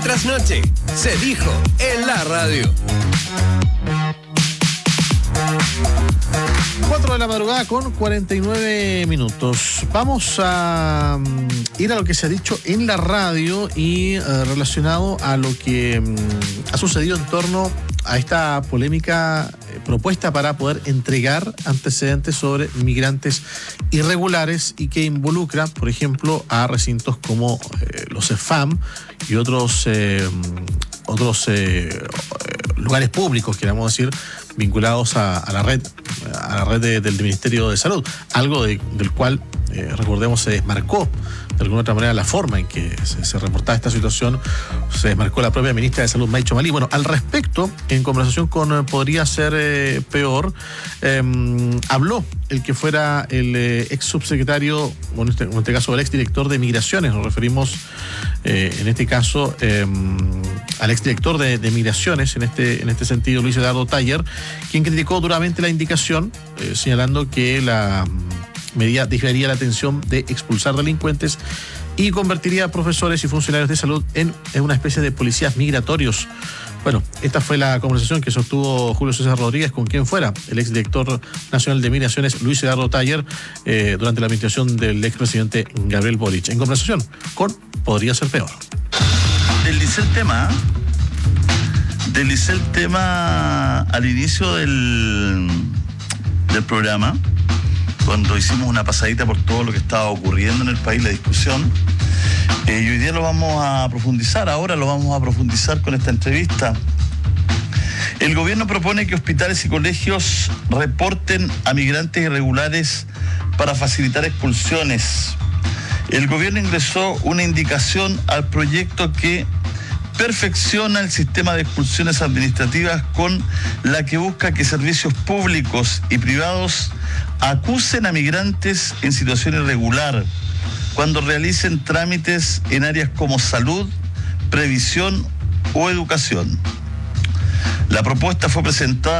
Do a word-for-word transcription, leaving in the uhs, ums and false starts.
trasnoche. Se dijo en la radio. cuatro de la madrugada con cuarenta y nueve minutos. Vamos a um, ir a lo que se ha dicho en la radio y uh, relacionado a lo que um, ha sucedido en torno a esta polémica eh, propuesta para poder entregar antecedentes sobre migrantes irregulares y que involucra, por ejemplo, a recintos como eh, los C E F A M y otros, eh, otros eh, lugares públicos, queramos decir, vinculados a, a la red, a la red de, del Ministerio de Salud, algo de, del cual, eh, recordemos, se desmarcó de alguna otra manera la forma en que se, se reportaba esta situación, se desmarcó la propia ministra de Salud, Maicho Malí. Bueno, al respecto, en conversación con eh, Podría Ser eh, Peor, eh, habló el que fuera el eh, ex subsecretario, o en este, en este caso el ex director de Migraciones, nos referimos eh, en este caso eh, al ex director de, de Migraciones, en este, en este sentido, Luis Eduardo Taller, quien criticó duramente la indicación, eh, señalando que la medida desviaría la atención de expulsar delincuentes y convertiría a profesores y funcionarios de salud en, en una especie de policías migratorios. Bueno, esta fue la conversación que sostuvo Julio César Rodríguez con quien fuera el exdirector nacional de Migraciones, Luis Eduardo Taller, eh, durante la administración del expresidente Gabriel Boric. En conversación con Podría Ser Peor. Deslicé el tema, deslicé el tema al inicio del, del programa, cuando hicimos una pasadita por todo lo que estaba ocurriendo en el país, la discusión, eh, y hoy día lo vamos a profundizar, ahora lo vamos a profundizar con esta entrevista. El gobierno propone que hospitales y colegios reporten a migrantes irregulares para facilitar expulsiones. El gobierno ingresó una indicación al proyecto que perfecciona el sistema de expulsiones administrativas, con la que busca que servicios públicos y privados acusen a migrantes en situación irregular cuando realicen trámites en áreas como salud, previsión o educación. La propuesta fue presentada